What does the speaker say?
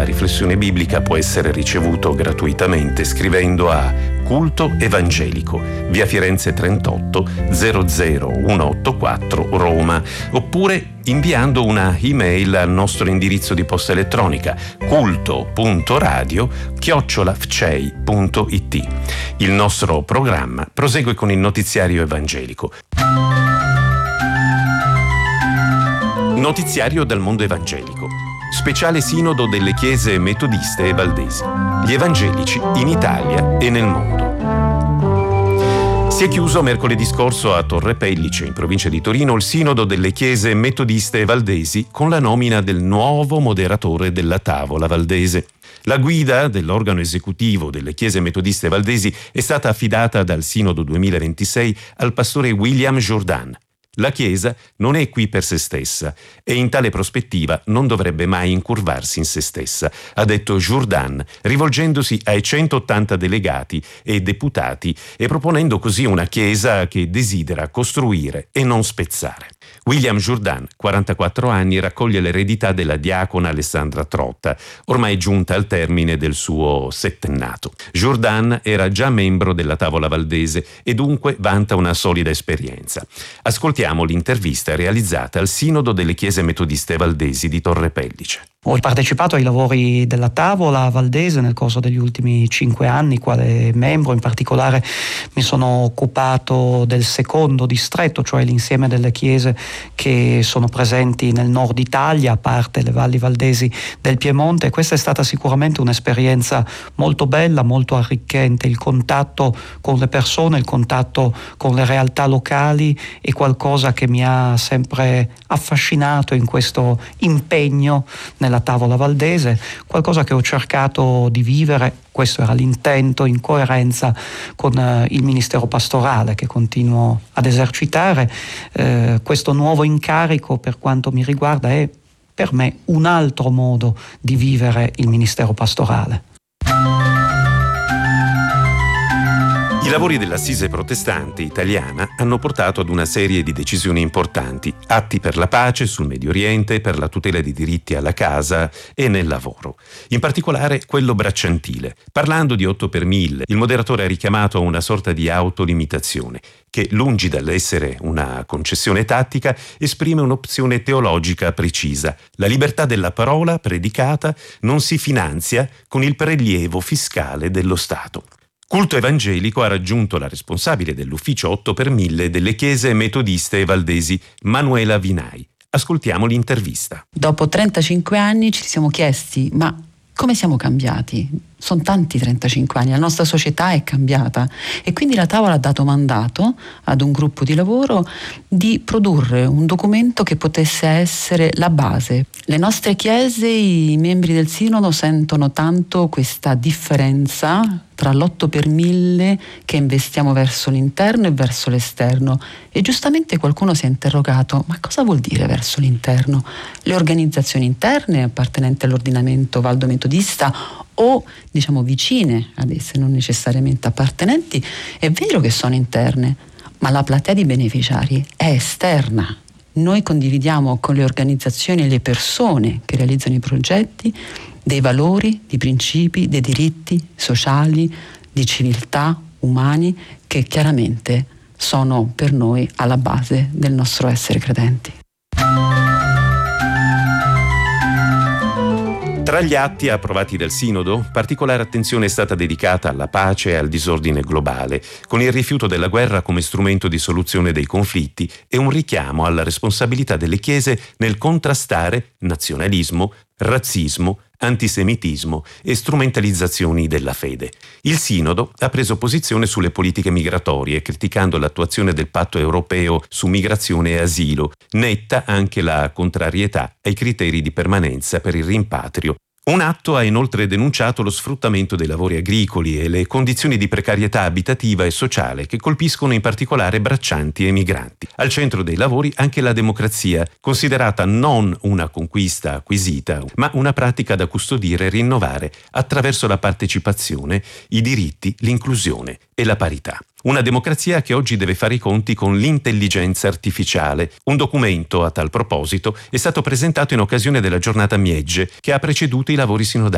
riflessione biblica può essere ricevuto gratuitamente scrivendo a Culto Evangelico, via Firenze 38 00184 Roma, oppure inviando una email al nostro indirizzo di posta elettronica culto.radio@fcei.it. Il nostro programma prosegue con il notiziario evangelico. Notiziario dal mondo evangelico. Speciale sinodo delle chiese metodiste e valdesi. Gli evangelici in Italia e nel mondo. Si è chiuso mercoledì scorso a Torre Pellice, in provincia di Torino, il sinodo delle chiese metodiste e valdesi con la nomina del nuovo moderatore della tavola valdese. La guida dell'organo esecutivo delle chiese metodiste valdesi è stata affidata dal Sinodo 2026 al pastore William Jourdan. La Chiesa non è qui per se stessa e in tale prospettiva non dovrebbe mai incurvarsi in se stessa, ha detto Jourdan, rivolgendosi ai 180 delegati e deputati e proponendo così una Chiesa che desidera costruire e non spezzare. William Jourdan, 44 anni, raccoglie l'eredità della diacona Alessandra Trotta, ormai giunta al termine del suo settennato. Jourdan era già membro della tavola valdese e dunque vanta una solida esperienza. Ascoltiamo l'intervista realizzata al Sinodo delle Chiese Metodiste Valdesi di Torre Pellice. Ho partecipato ai lavori della tavola valdese nel corso degli ultimi 5 anni, quale membro. In particolare mi sono occupato del secondo distretto, cioè l'insieme delle chiese che sono presenti nel nord Italia, a parte le valli valdesi del Piemonte. Questa è stata sicuramente un'esperienza molto bella, molto arricchente. Il contatto con le persone, il contatto con le realtà locali è qualcosa che mi ha sempre affascinato in questo impegno nella tavola valdese, qualcosa che ho cercato di vivere, questo era l'intento, in coerenza con il ministero pastorale che continuo ad esercitare. Questo nuovo incarico, per quanto mi riguarda, è per me un altro modo di vivere il ministero pastorale. I lavori dell'Assise protestante italiana hanno portato ad una serie di decisioni importanti, atti per la pace sul Medio Oriente, per la tutela dei diritti alla casa e nel lavoro. In particolare quello bracciantile. Parlando di 8 per 1000, il moderatore ha richiamato a una sorta di autolimitazione, che lungi dall'essere una concessione tattica, esprime un'opzione teologica precisa. La libertà della parola predicata non si finanzia con il prelievo fiscale dello Stato. Culto Evangelico ha raggiunto la responsabile dell'ufficio 8 per 1000 delle chiese metodiste e valdesi, Manuela Vinai. Ascoltiamo l'intervista. Dopo 35 anni ci siamo chiesti, ma come siamo cambiati? Sono tanti 35 anni, la nostra società è cambiata e quindi la tavola ha dato mandato ad un gruppo di lavoro di produrre un documento che potesse essere la base. Le nostre chiese, i membri del Sinodo sentono tanto questa differenza tra l'8 per 1000 che investiamo verso l'interno e verso l'esterno, e giustamente qualcuno si è interrogato: ma cosa vuol dire verso l'interno? Le organizzazioni interne appartenenti all'ordinamento valdo-metodista o diciamo vicine ad esse, non necessariamente appartenenti, è vero che sono interne, ma la platea di beneficiari è esterna. Noi condividiamo con le organizzazioni e le persone che realizzano i progetti dei valori, di principi, dei diritti sociali, di civiltà umani che chiaramente sono per noi alla base del nostro essere credenti. Tra gli atti approvati dal Sinodo, particolare attenzione è stata dedicata alla pace e al disordine globale, con il rifiuto della guerra come strumento di soluzione dei conflitti e un richiamo alla responsabilità delle chiese nel contrastare nazionalismo, razzismo, antisemitismo e strumentalizzazioni della fede. Il Sinodo ha preso posizione sulle politiche migratorie, criticando l'attuazione del patto europeo su migrazione e asilo, netta anche la contrarietà ai criteri di permanenza per il rimpatrio. Un atto ha inoltre denunciato lo sfruttamento dei lavori agricoli e le condizioni di precarietà abitativa e sociale che colpiscono in particolare braccianti e migranti. Al centro dei lavori anche la democrazia, considerata non una conquista acquisita, ma una pratica da custodire e rinnovare attraverso la partecipazione, i diritti, l'inclusione e la parità. Una democrazia che oggi deve fare i conti con l'intelligenza artificiale. Un documento a tal proposito è stato presentato in occasione della giornata Miegge, che ha preceduto i lavori sinodali.